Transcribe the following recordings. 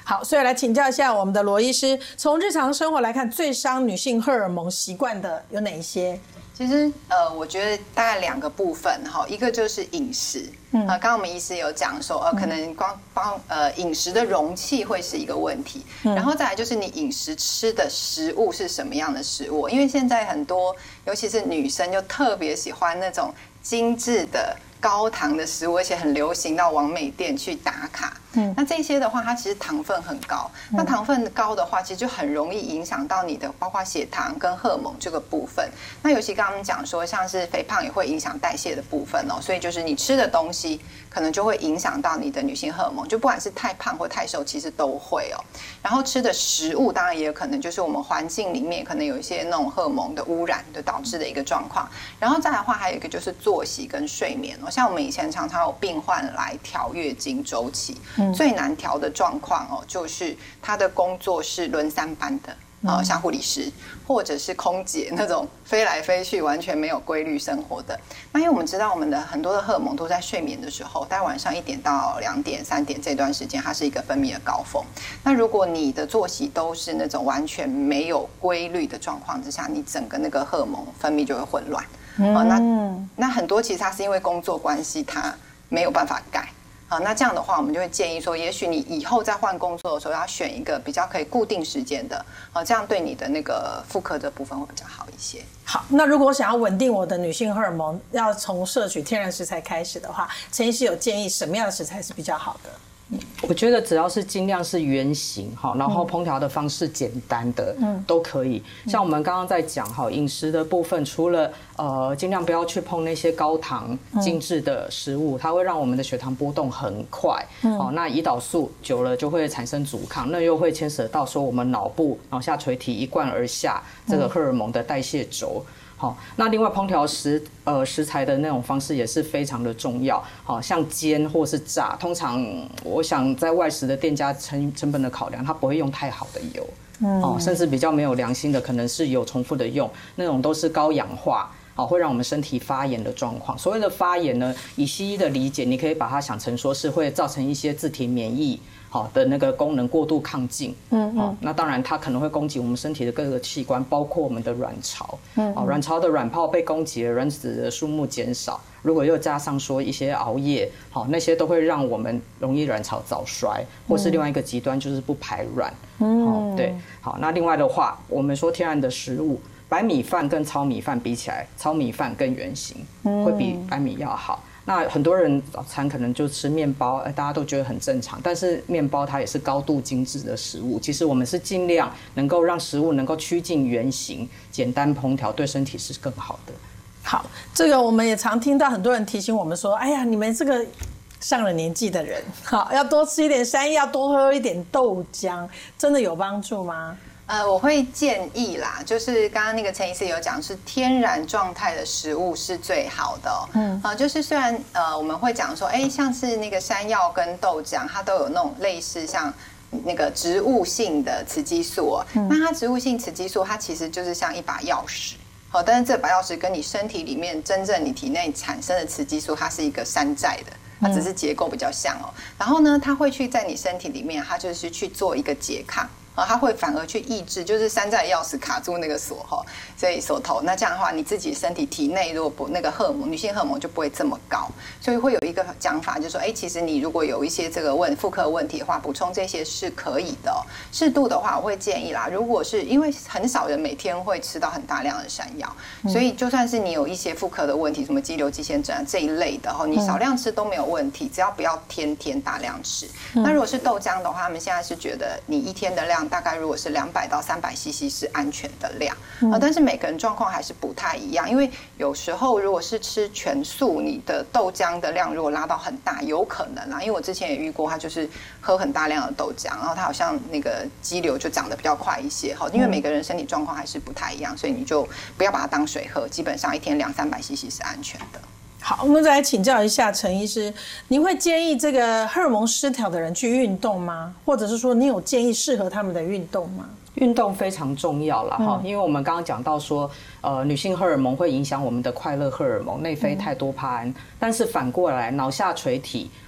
好，所以来请教一下我们的罗医师，从日常生活来看，最伤女性荷尔蒙习惯的有哪一些？ 其实我觉得大概2个部分哈，一个就是饮食，刚刚我们医师有讲说，可能光饮食的容器会是一个问题，然后再来就是你饮食吃的食物是什么样的食物，因为现在很多尤其是女生就特别喜欢那种精致的高糖的食物，而且很流行到网美店去打卡。那这些的话，它其实糖分很高。那糖分高的话，其实就很容易影响到你的，包括血糖跟荷尔蒙这个部分。那尤其刚刚讲说，像是肥胖也会影响代谢的部分哦，所以就是你吃的东西可能就会影响到你的女性荷尔蒙，就不管是太胖或太瘦，其实都会哦。然后吃的食物当然也有可能就是我们环境里面可能有一些那种荷尔蒙的污染的导致的一个状况。然后再来的话，还有一个就是作息跟睡眠哦，像我们以前常常有病患来调月经周期。最难调的状况哦，就是他的工作是轮3班的，像护理师或者是空姐那种飞来飞去完全没有规律生活的。那因为我们知道我们的很多的荷尔蒙都在睡眠的时候，大概晚上1点到2点、3点这段时间，它是一个分泌的高峰。那如果你的作息都是那种完全没有规律的状况之下，你整个那个荷尔蒙分泌就会混乱。那很多其实它是因为工作关系，它没有办法改。那这样的话，我们就会建议说，也许你以后在换工作的时候，要选一个比较可以固定时间的，这样对你的那个妇科的部分会比较好一些。 好，那如果我想要稳定我的女性荷尔蒙，要从摄取天然食材开始的话，陈医师有建议什么样的食材是比较好的？ 我觉得只要是尽量是圆形哈，然后烹调的方式简单的，都可以。像我们刚刚在讲哈，饮食的部分，除了尽量不要去碰那些高糖精致的食物，它会让我们的血糖波动很快。那胰岛素久了就会产生阻抗，那又会牵扯到说我们脑部脑下垂体一贯而下这个荷尔蒙的代谢轴。好，那另外烹调食材的那种方式也是非常的重要。好，像煎或是炸，通常我想在外食的店家成本的考量，它不会用太好的油，甚至比较没有良心的，可能是有重复的用，那种都是高氧化。会让我们身体发炎的状况。所谓的发炎呢，以西医的理解，你可以把它想成说是会造成一些自体免疫的那个功能过度亢进。那当然它可能会攻击我们身体的各个器官，包括我们的卵巢。卵巢的卵泡被攻击了，卵子的数目减少。如果又加上说一些熬夜，那些都会让我们容易卵巢早衰，或是另外一个极端就是不排卵。对，好，那另外的话，我们说天然的食物。白米饭跟糙米饭比起来，糙米饭更原形，会比白米要好。那很多人早餐可能就吃面包，大家都觉得很正常。但是面包它也是高度精致的食物，其实我们是尽量能够让食物能够趋近原形，简单烹调，对身体是更好的。 好，这个我们也常听到很多人提醒我们说，哎呀，你们这个上了年纪的人，好，要多吃一点山药，多喝一点豆浆，真的有帮助吗？ 我会建议啦，就是刚刚那个陈医师有讲，是天然状态的食物是最好的。就是虽然我们会讲说，像是那个山药跟豆浆，它都有那种类似像那个植物性的雌激素那它植物性雌激素，它其实就是像一把钥匙。但是这把钥匙跟你身体里面真正你体内产生的雌激素，它是一个山寨的。它只是结构比较像然后呢，它会去在你身体里面，它就是去做一个拮抗。它会反而去抑制，就是山寨钥匙卡住那个锁所以锁头。那这样的话，你自己身体体内如果不那个荷尔蒙，女性荷尔蒙就不会这么高。所以会有一个讲法，就是说，其实你如果有一些这个妇科问题的话，补充这些是可以的。适度的话，我会建议啦。如果是因为很少人每天会吃到很大量的山药，所以就算是你有一些妇科的问题，什么肌瘤、肌腺症这一类的你少量吃都没有问题，只要不要天天大量吃。那如果是豆浆的话，他们现在是觉得你一天的量大概如果是200到300 CC 是安全的量但是每个人状况还是不太一样，因为有时候如果是吃全素，你的豆浆的量如果拉到很大，有可能因为我之前也遇过，他就是喝很大量的豆浆，然后他好像那个肌瘤就长得比较快一些因为每个人身体状况还是不太一样，所以你就不要把它当水喝，基本上一天200-300 CC 是安全的。 好，我们再来请教一下陈医师，您会建议这个荷尔蒙失调的人去运动吗？或者是说你有建议适合他们的运动吗？ 运动非常重要啦因为我们刚刚讲到说，女性荷尔蒙会影响我们的快乐荷尔蒙内啡肽多巴胺，但是反过来脑下垂体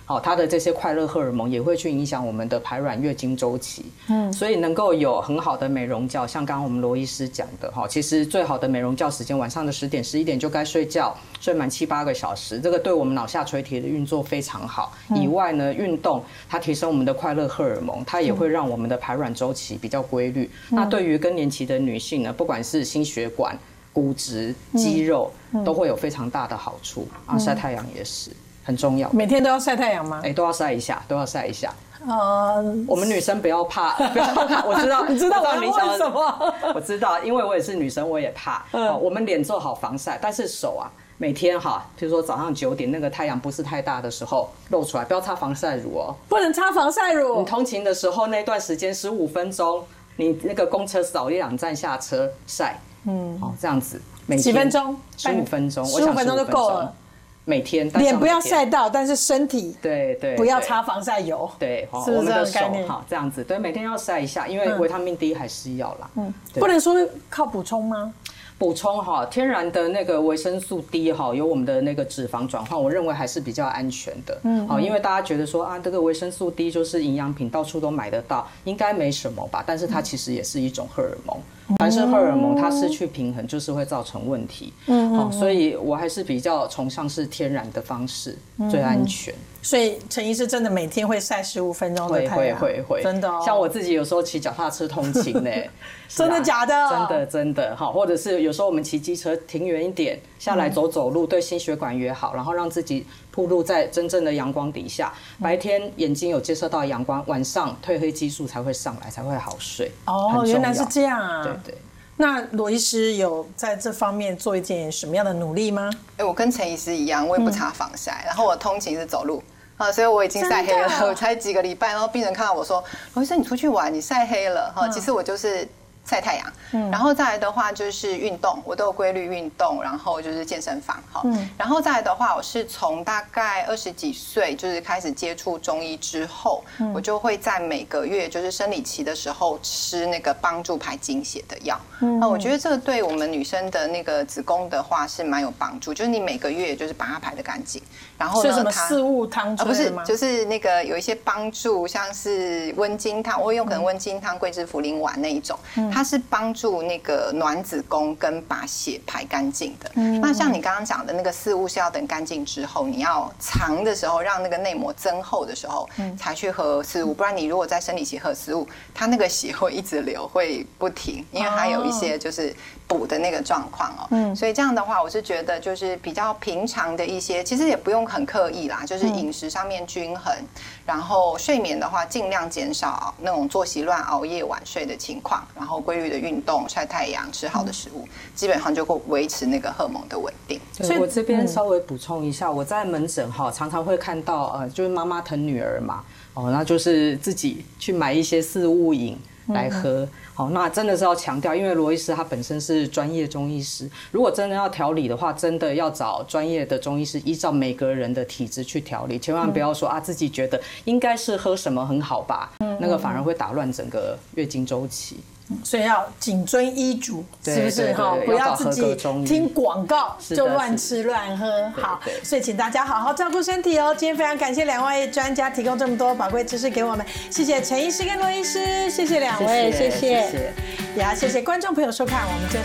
好，它的这些快乐荷尔蒙也会去影响我们的排卵、月经周期。所以能够有很好的美容觉，像刚刚我们罗医师讲的哈，其实最好的美容觉时间晚上的10点、11点就该睡觉，睡满7、8个小时，这个对我们脑下垂体的运作非常好。以外呢，运动它提升我们的快乐荷尔蒙，它也会让我们的排卵周期比较规律。那对于更年期的女性呢，不管是心血管、骨质、肌肉，都会有非常大的好处啊。晒太阳也是很重要， 每天都要晒太阳吗？ 都要晒一下，都要晒一下。我们女生不要怕，不要怕。我知道， 你知道我要你想问什么？ 我知道，因为我也是女生，我也怕。我们脸做好防晒，但是手啊，每天哈，比如说早上9点那个太阳不是太大的时候露出来，不要擦防晒乳哦， 不能擦防晒乳。 你通勤的时候那段时间15分钟，你那个公车少1-2站下车晒，这样子，每天几分钟 ？15分钟 ，15分钟就够了。 每天脸不要晒到，但是身体对不要擦防晒油， 对， 是不是这样的概念？ 好，这样子，对，每天要晒一下，因为维他命 D 还是要啦。 不能说靠补充吗？ 补充哈，天然的那个维生素 D 哈，有我们的那个脂肪转换，我认为还是比较安全的。好，因为大家觉得说啊，这个维生素 D 就是营养品，到处都买得到，应该没什么吧？但是它其实也是一种荷尔蒙。凡是荷尔蒙它失去平衡，就是会造成问题。所以我还是比较崇尚是天然的方式，最安全。 所以陈医师真的每天会晒15分钟的太阳， 会， 真的。 像我自己有时候骑脚踏车通勤呢， 真的假的？ 真的好，或者是有时候我们骑机车停远一点，下来走路，对心血管也好，然后让自己暴露在真正的阳光底下，白天眼睛有接受到阳光，晚上褪黑激素才会上来，才会好睡。 哦，原来是这样啊！ 对。 那罗医师有在这方面做一件什么样的努力吗？ 我跟陈医师一样，我也不擦防晒，然后我通勤是走路。所以我已经晒黑了，我才几个礼拜，然后病人看到我说：“罗医生，你出去玩，你晒黑了。”其实我就是晒太阳，然后再来的话就是运动，我都有规律运动，然后就是健身房，然后再来的话，我是从大概20几岁就是开始接触中医之后，我就会在每个月就是生理期的时候吃那个帮助排经血的药。我觉得这个对我们女生的那个子宫的话是蛮有帮助，就是你每个月就是把它排得干净，然后呢， 什么四物汤之类的吗？ 不是，就是那个有一些帮助，像是温经汤，我会用可能温经汤、桂枝茯苓丸那一种。它是帮助那个暖子宫跟把血排干净的。那像你刚刚讲的那个四物是要等干净之后，你要藏的时候，让那个内膜增厚的时候，才去喝四物。不然你如果在生理期喝四物，它那个血会一直流，会不停，因为它有一些就是补的那个状况哦。所以这样的话，我是觉得就是比较平常的一些，其实也不用很刻意啦，就是饮食上面均衡，然后睡眠的话尽量减少那种作息乱、熬夜、晚睡的情况，然后规律的运动、晒太阳、吃好的食物，基本上就会维持那个荷尔蒙的稳定。 所以我这边稍微补充一下，我在门诊常常会看到就是妈妈疼女儿嘛，那就是自己去买一些四物饮来喝。好，那真的是要强调，因为罗医师他本身是专业中医师，如果真的要调理的话，真的要找专业的中医师，依照每个人的体质去调理，千万不要说自己觉得应该是喝什么很好吧，那个反而会打乱整个月经周期。 所以要谨遵医嘱，是不是哈？不要自己听广告就乱吃乱喝。好，所以请大家好好照顾身体哦。今天非常感谢2位专家提供这么多宝贵知识给我们，谢谢陈医师跟罗医师，谢谢2位，谢谢。也要谢谢观众朋友收看，我们就